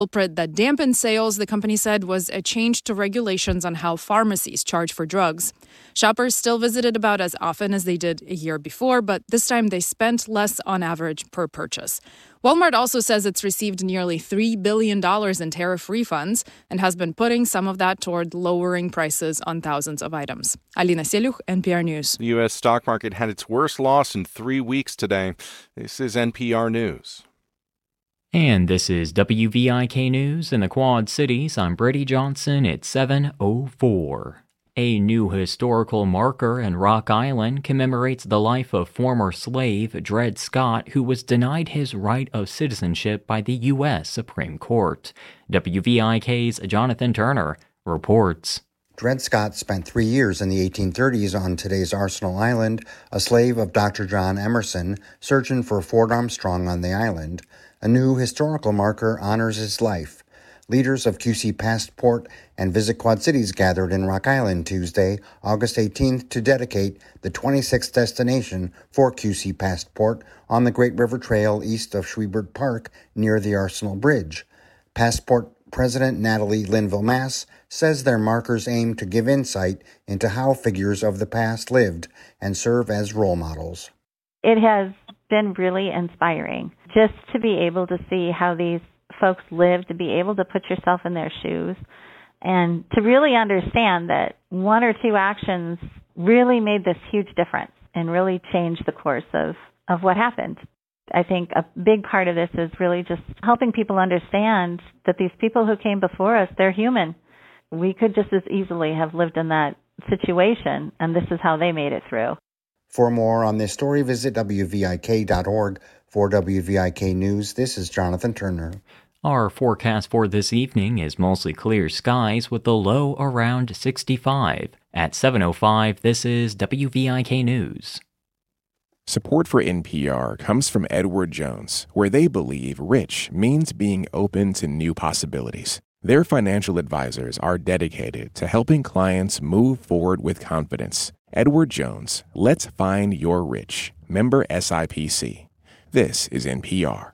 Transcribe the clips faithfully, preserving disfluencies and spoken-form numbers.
culprit that dampened sales, the company said, was a change to regulations on how pharmacies charge for drugs. Shoppers still visited about as often as they did a year before, but this time they spent less on average per purchase. Walmart also says it's received nearly three billion dollars in tariff refunds and has been putting some of that toward lowering prices on thousands of items. Alina Selyukh, N P R News. The U S stock market had its worst loss in three weeks today. This is N P R News. And this is W V I K News in the Quad Cities. I'm Brady Johnson at seven oh four. A new historical marker in Rock Island commemorates the life of former slave Dred Scott, who was denied his right of citizenship by the U S Supreme Court. W V I K's Jonathan Turner reports. Dred Scott spent three years in the eighteen thirties on today's Arsenal Island, a slave of Doctor John Emerson, surgeon for Fort Armstrong on the island. A new historical marker honors his life. Leaders of Q C Passport and Visit Quad Cities gathered in Rock Island Tuesday, August eighteenth, to dedicate the twenty-sixth destination for Q C Passport on the Great River Trail east of Schwiebert Park near the Arsenal Bridge. Passport President Natalie Linville-Mass says their markers aim to give insight into how figures of the past lived and serve as role models. It has been really inspiring just to be able to see how these folks lived, to be able to put yourself in their shoes, and to really understand that one or two actions really made this huge difference and really changed the course of, of what happened. I think a big part of this is really just helping people understand that these people who came before us, they're human. We could just as easily have lived in that situation, and this is how they made it through. For more on this story, visit W V I K dot org. For W V I K News, this is Jonathan Turner. Our forecast for this evening is mostly clear skies with the low around sixty-five. At seven oh five, this is W V I K News. Support for N P R comes from Edward Jones, where they believe rich means being open to new possibilities. Their financial advisors are dedicated to helping clients move forward with confidence. Edward Jones, let's find your rich. Member S I P C. This is N P R.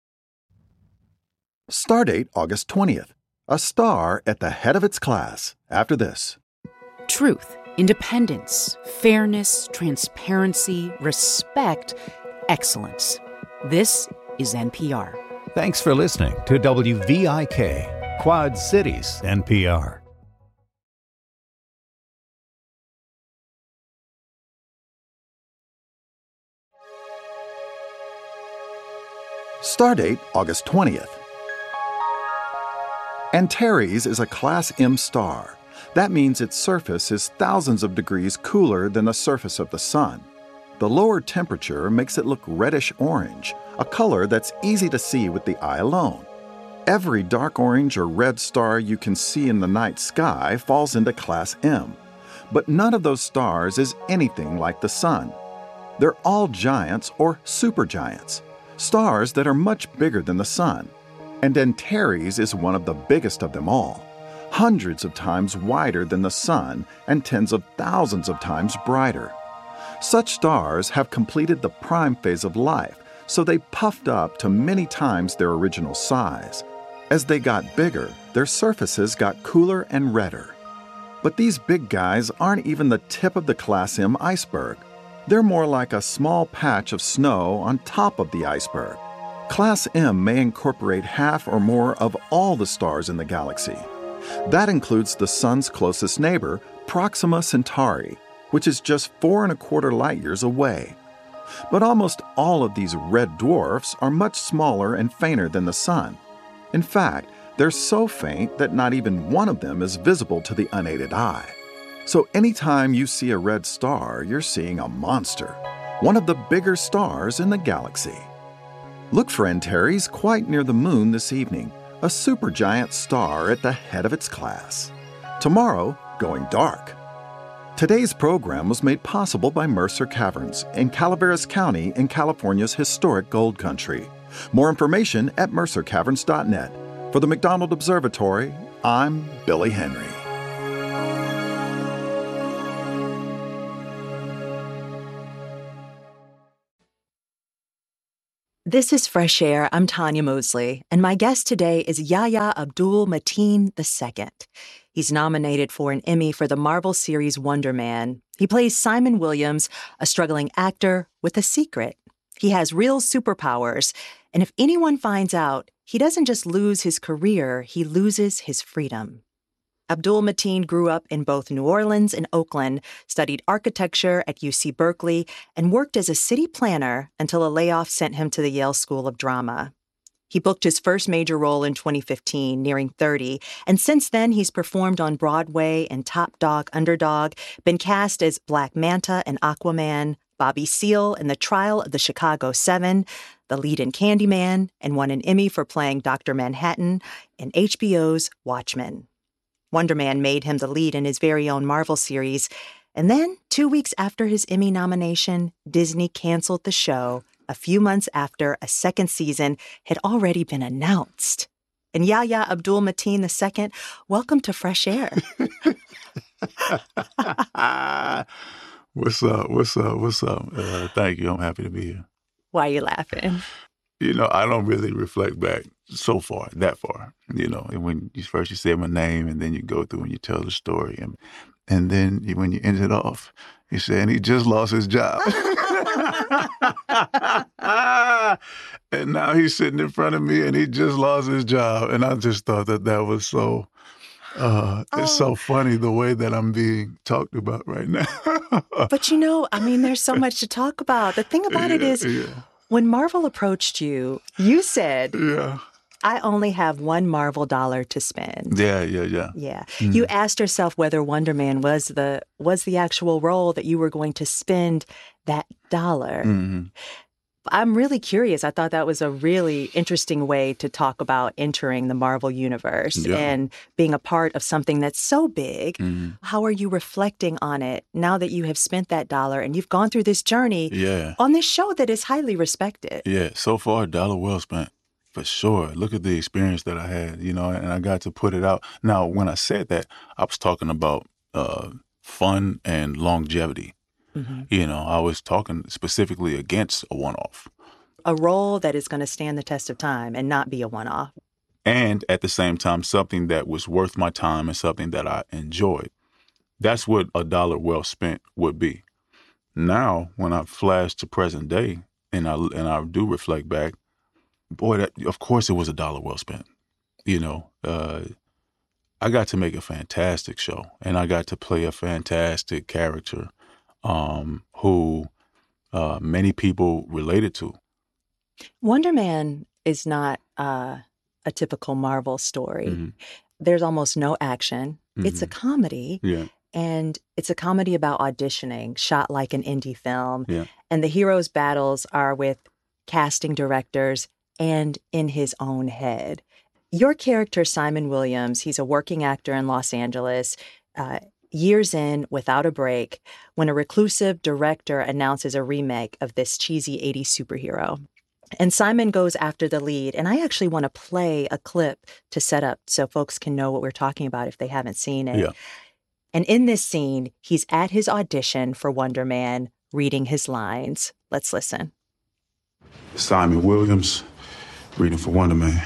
Stardate August twentieth. A star at the head of its class. After this. Truth, independence, fairness, transparency, respect, excellence. This is N P R. Thanks for listening to W V I K, Quad Cities N P R. Stardate August twentieth. Antares is a Class M star. That means its surface is thousands of degrees cooler than the surface of the Sun. The lower temperature makes it look reddish-orange, a color that's easy to see with the eye alone. Every dark orange or red star you can see in the night sky falls into Class M. But none of those stars is anything like the Sun. They're all giants or supergiants. Stars that are much bigger than the Sun. And Antares is one of the biggest of them all, hundreds of times wider than the Sun and tens of thousands of times brighter. Such stars have completed the prime phase of life, so they puffed up to many times their original size. As they got bigger, their surfaces got cooler and redder. But these big guys aren't even the tip of the Class M iceberg. They're more like a small patch of snow on top of the iceberg. Class M may incorporate half or more of all the stars in the galaxy. That includes the Sun's closest neighbor, Proxima Centauri, which is just four and a quarter light years away. But almost all of these red dwarfs are much smaller and fainter than the Sun. In fact, they're so faint that not even one of them is visible to the unaided eye. So anytime you see a red star, you're seeing a monster, one of the bigger stars in the galaxy. Look for Antares quite near the moon this evening, a supergiant star at the head of its class. Tomorrow, going dark. Today's program was made possible by Mercer Caverns in Calaveras County in California's historic gold country. More information at mercer caverns dot net. For the McDonald Observatory, I'm Billy Henry. This is Fresh Air. I'm Tanya Mosley, and my guest today is Yahya Abdul-Mateen the Second. He's nominated for an Emmy for the Marvel series Wonder Man. He plays Simon Williams, a struggling actor with a secret. He has real superpowers, and if anyone finds out, he doesn't just lose his career, he loses his freedom. Abdul-Mateen grew up in both New Orleans and Oakland, studied architecture at U C Berkeley, and worked as a city planner until a layoff sent him to the Yale School of Drama. He booked his first major role in twenty fifteen, nearing thirty, and since then he's performed on Broadway in Top Dog, Underdog, been cast as Black Manta in Aquaman, Bobby Seale in The Trial of the Chicago Seven, the lead in Candyman, and won an Emmy for playing Doctor Manhattan in H B O's Watchmen. Wonder Man made him the lead in his very own Marvel series, and then, two weeks after his Emmy nomination, Disney canceled the show a few months after a second season had already been announced. And Yahya Abdul-Mateen the Second, welcome to Fresh Air. What's up? What's up? What's up? Uh, thank you. I'm happy to be here. Why are you laughing? You know, I don't really reflect back so far, that far. You know, and when you first you say my name, and then you go through and you tell the story, and and then you, when you end it off, you say, and he just lost his job. And now he's sitting in front of me, and he just lost his job, and I just thought that that was so. Uh, oh. It's so funny the way that I'm being talked about right now. But you know, I mean, there's so much to talk about. The thing about yeah, it is, yeah. when Marvel approached you, you said, yeah. I only have one Marvel dollar to spend. Yeah, yeah, yeah. Yeah. Mm-hmm. You asked yourself whether Wonder Man was the was the actual role that you were going to spend that dollar. Mm-hmm. I'm really curious. I thought that was a really interesting way to talk about entering the Marvel universe yeah. and being a part of something that's so big. Mm-hmm. How are you reflecting on it now that you have spent that dollar and you've gone through this journey yeah. on this show that is highly respected? Yeah, so far, dollar well spent, for sure. Look at the experience that I had, you know, and I got to put it out. Now, when I said that, I was talking about uh, fun and longevity. Mm-hmm. You know, I was talking specifically against a one-off. A role that is going to stand the test of time and not be a one-off. And at the same time, something that was worth my time and something that I enjoyed. That's what a dollar well spent would be. Now, when I flash to present day and I and I do reflect back, boy, that, of course it was a dollar well spent. You know, uh, I got to make a fantastic show, and I got to play a fantastic character um, who uh, many people related to. Wonder Man is not uh, a typical Marvel story. Mm-hmm. There's almost no action. Mm-hmm. It's a comedy. Yeah. And it's a comedy about auditioning, shot like an indie film. Yeah. And the hero's battles are with casting directors and in his own head. Your character, Simon Williams, he's a working actor in Los Angeles, uh, years in without a break, when a reclusive director announces a remake of this cheesy eighties superhero. And Simon goes after the lead. And I actually want to play a clip to set up so folks can know what we're talking about if they haven't seen it. Yeah. And in this scene, he's at his audition for Wonder Man, reading his lines. Let's listen. Simon Williams, reading for Wonder Man.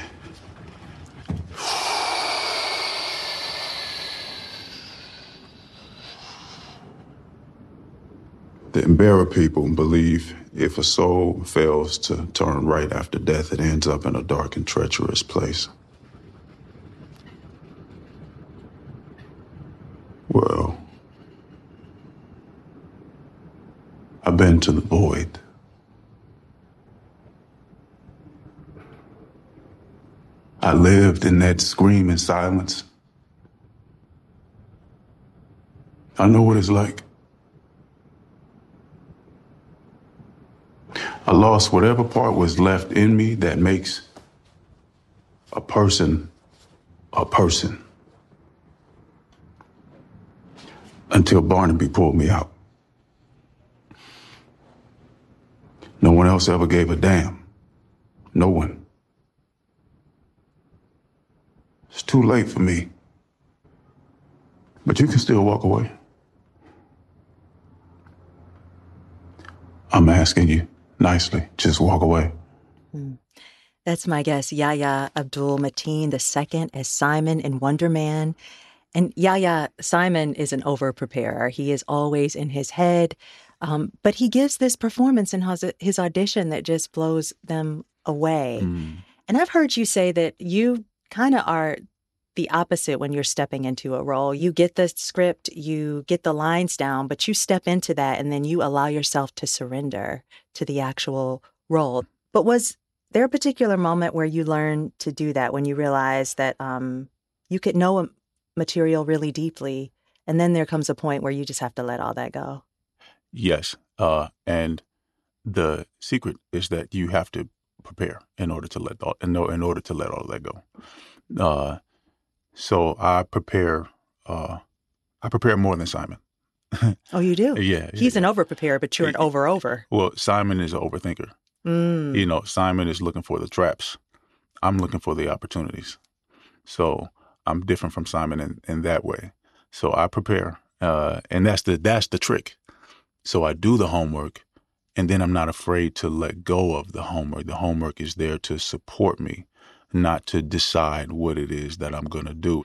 The Embera people believe if a soul fails to turn right after death, it ends up in a dark and treacherous place. Well, I've been to the void. I lived in that screaming silence. I know what it's like. I lost whatever part was left in me that makes a person a person. Until Barnaby pulled me out. No one else ever gave a damn. No one. It's too late for me. But you can still walk away. I'm asking you nicely, just walk away. Hmm. That's my guest, Yahya Abdul Mateen the second, as Simon in Wonder Man. And Yahya, Simon is an over-preparer. He is always in his head, um, but he gives this performance in his, his audition that just blows them away. Mm. And I've heard you say that you kind of are the opposite when you're stepping into a role. You get the script, you get the lines down, but you step into that and then you allow yourself to surrender to the actual role. But was there a particular moment where you learned to do that, when you realized that um, you could know a material really deeply, and then there comes a point where you just have to let all that go? Yes. Uh, and the secret is that you have to prepare in order to let all, in, in order to let all of that go. Uh, so I prepare, uh, I prepare more than Simon. Oh, you do? Yeah. He's yeah. an over-preparer, but you're an over-over. Well, Simon is an overthinker. Mm. You know, Simon is looking for the traps. I'm looking for the opportunities. So I'm different from Simon in, in that way. So I prepare, uh, and that's the that's the trick. So I do the homework, and then I'm not afraid to let go of the homework. The homework is there to support me, not to decide what it is that I'm going to do.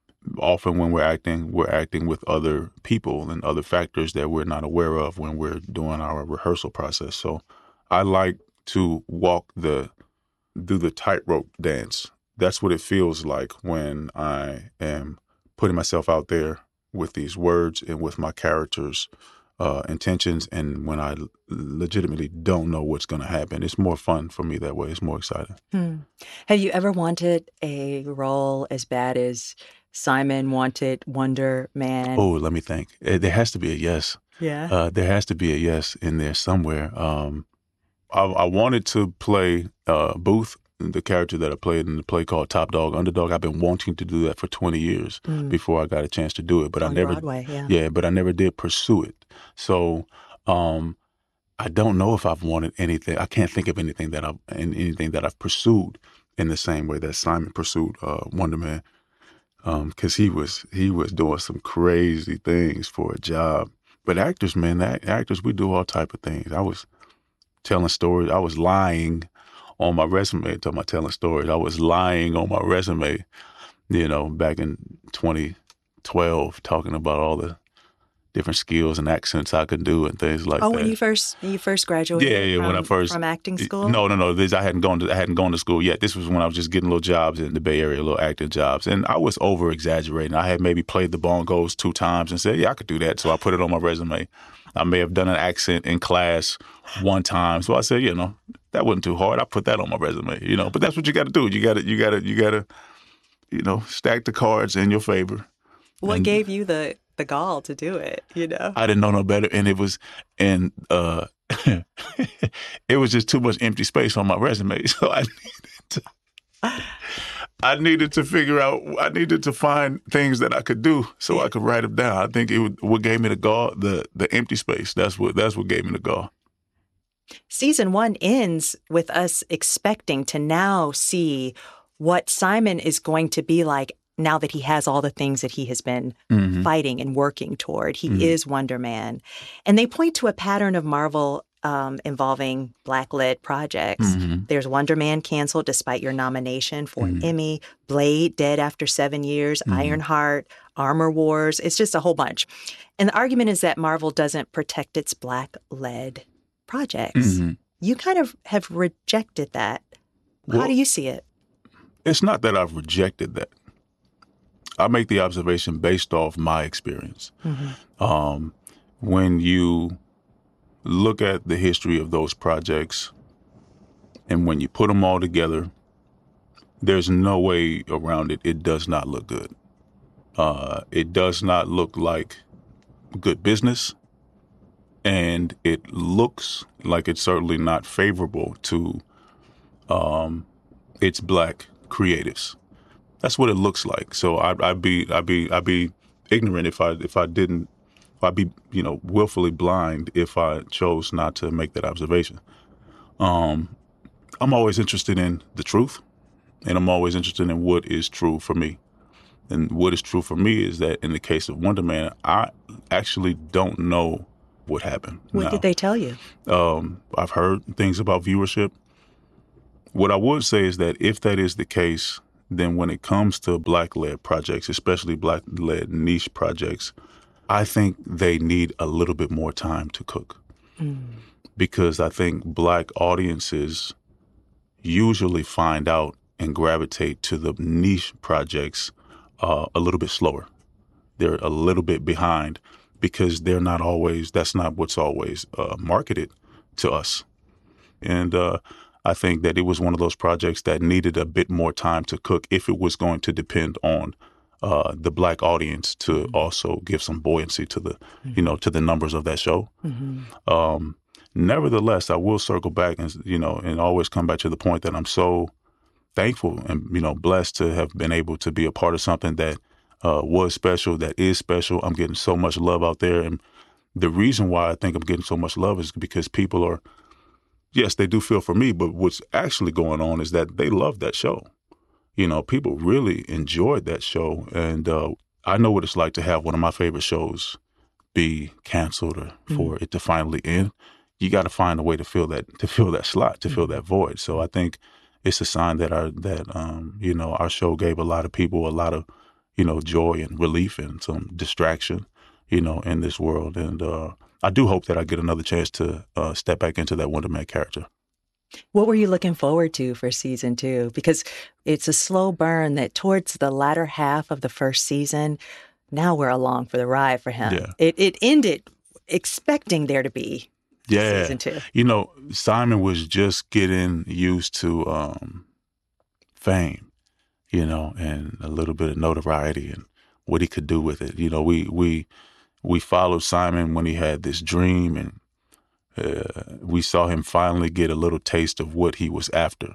Often when we're acting, we're acting with other people and other factors that we're not aware of when we're doing our rehearsal process. So I like to walk the, do the tightrope dance. That's what it feels like when I am putting myself out there with these words and with my characters' uh, intentions, and when I legitimately don't know what's going to happen. It's more fun for me that way. It's more exciting. Hmm. Have you ever wanted a role as bad as Simon wanted Wonder Man? Oh, let me think. There has to be a yes. Yeah. Uh, there has to be a yes in there somewhere. Um, I, I wanted to play uh, Booth, the character that I played in the play called Top Dog, Underdog. I've been wanting to do that for twenty years mm. before I got a chance to do it, but On I never, Broadway, yeah. yeah, but I never did pursue it. So um, I don't know if I've wanted anything. I can't think of anything that I've anything that I've pursued in the same way that Simon pursued uh, Wonder Man, because um, he was he was doing some crazy things for a job. But actors, man, that, actors, we do all type of things. I was telling stories. I was lying on my resume. Talking about telling stories. I was lying on my resume, you know, back in twenty twelve, talking about all the different skills and accents I could do and things like oh, that. Oh, when you first you first graduated? Yeah, yeah. From, when I first from acting school. No, no, no. This I hadn't gone to I hadn't gone to school yet. This was when I was just getting little jobs in the Bay Area, little acting jobs, and I was over exaggerating. I had maybe played the bongos two times and said, "Yeah, I could do that." So I put it on my resume. I may have done an accent in class one time, so I said, you know, that wasn't too hard. I put that on my resume, you know. But that's what you got to do. You got to, you got to, you got to, you know, stack the cards in your favor. What and gave you the the gall to do it? You know, I didn't know no better, and it was, and uh, it was just too much empty space on my resume. So I needed to, I needed to figure out. I needed to find things that I could do so yeah. I could write them down. I think it would, what gave me the gall, the the empty space. That's what that's what gave me the gall. Season one ends with us expecting to now see what Simon is going to be like now that he has all the things that he has been mm-hmm. fighting and working toward. He mm-hmm. is Wonder Man. And they point to a pattern of Marvel um, involving Black-led projects. Mm-hmm. There's Wonder Man canceled despite your nomination for mm-hmm. an Emmy, Blade dead after seven years, mm-hmm. Ironheart, Armor Wars. It's just a whole bunch. And the argument is that Marvel doesn't protect its Black-led projects. Mm-hmm. You kind of have rejected that. Well, how do you see it? It's not that I've rejected that. I make the observation based off my experience. Mm-hmm. Um, when you look at the history of those projects and when you put them all together, there's no way around it. It does not look good. Uh, it does not look like good business. And it looks like it's certainly not favorable to um, its Black creatives. That's what it looks like. So I'd, I'd be, I'd be, I'd be ignorant if I, if I didn't, if I'd be, you know, willfully blind if I chose not to make that observation. Um, I'm always interested in the truth, and I'm always interested in what is true for me. And what is true for me is that in the case of Wonder Man, I actually don't know what happened. What now, did they tell you? Um, I've heard things about viewership. What I would say is that if that is the case, then when it comes to Black-led projects, especially Black-led niche projects, I think they need a little bit more time to cook. Mm. Because I think Black audiences usually find out and gravitate to the niche projects uh, a little bit slower. They're a little bit behind because they're not always, that's not what's always uh, marketed to us. And uh, I think that it was one of those projects that needed a bit more time to cook if it was going to depend on uh, the Black audience to mm-hmm. also give some buoyancy to the, mm-hmm. you know, to the numbers of that show. Mm-hmm. Um, nevertheless, I will circle back and, you know, and always come back to the point that I'm so thankful and, you know, blessed to have been able to be a part of something that uh, was special, that is special. I'm getting so much love out there. And the reason why I think I'm getting so much love is because people are, yes, they do feel for me, but what's actually going on is that they love that show. You know, people really enjoyed that show. And uh, I know what it's like to have one of my favorite shows be canceled or mm-hmm. for it to finally end. You got to find a way to fill that, to fill that slot, to mm-hmm. fill that void. So I think it's a sign that our, that, um, you know, our show gave a lot of people a lot of, you know, joy and relief and some distraction, you know, in this world. And uh, I do hope that I get another chance to uh, step back into that Wonder Man character. What were you looking forward to for season two? Because it's a slow burn that towards the latter half of the first season, now we're along for the ride for him. Yeah. It, it ended expecting there to be yeah. season two. You know, Simon was just getting used to um, fame, you know, and a little bit of notoriety and what he could do with it. You know, we we we followed Simon when he had this dream, and uh, we saw him finally get a little taste of what he was after.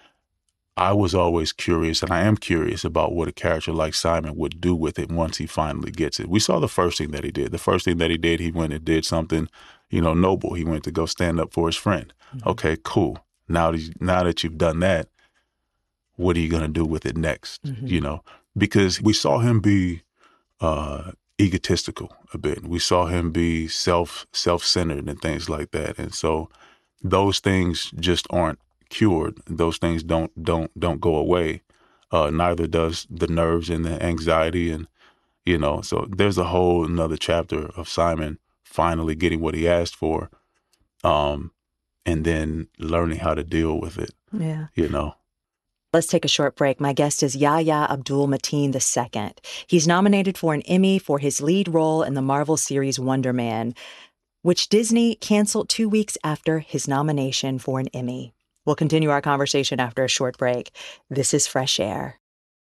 I was always curious, and I am curious about what a character like Simon would do with it once he finally gets it. We saw the first thing that he did. The first thing that he did, he went and did something, you know, noble. He went to go stand up for his friend. Mm-hmm. Okay, cool. Now, now that you've done that, what are you going to do with it next? Mm-hmm. You know, because we saw him be uh, egotistical a bit. We saw him be self, self-centered and things like that. And so those things just aren't cured. Those things don't don't don't go away. Uh, neither does the nerves and the anxiety, and you know. So there's a whole another chapter of Simon finally getting what he asked for, um, and then learning how to deal with it. Yeah, you know. Let's take a short break. My guest is Yahya Abdul-Mateen the Second. He's nominated for an Emmy for his lead role in the Marvel series Wonder Man, which Disney canceled two weeks after his nomination for an Emmy. We'll continue our conversation after a short break. This is Fresh Air.